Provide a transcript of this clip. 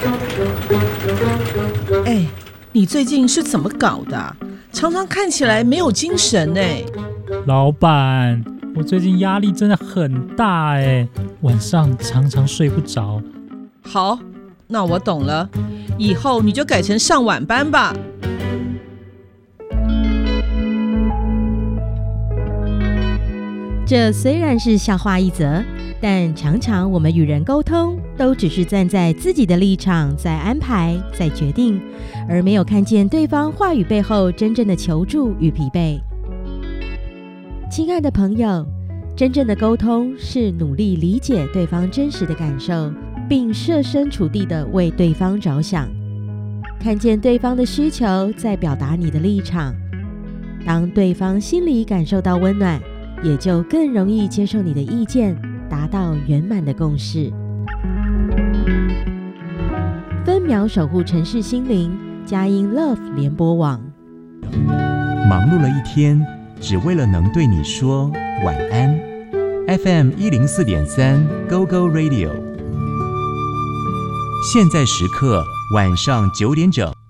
哎，你最近是怎么搞的？常常看起来没有精神哎。 老板，我最近压力真的很大哎，晚上常常睡不着。 好，那我懂了，以后你就改成上晚班吧。 这虽然是笑话一则，但常常我们与人沟通都只是站在自己的立场在安排在决定，而没有看见对方话语背后真正的求助与疲惫。亲爱的朋友，真正的沟通是努力理解对方真实的感受，并设身处地地为对方着想，看见对方的需求，再表达你的立场。当对方心里感受到温暖，也就更容易接受你的意见，达到圆满的共识。分秒守护城市心灵，佳音 Love 联播网。 忙碌了一天，只为了能对你说晚安。FM 104.3 Go Go Radio， 现在时刻晚上9点整。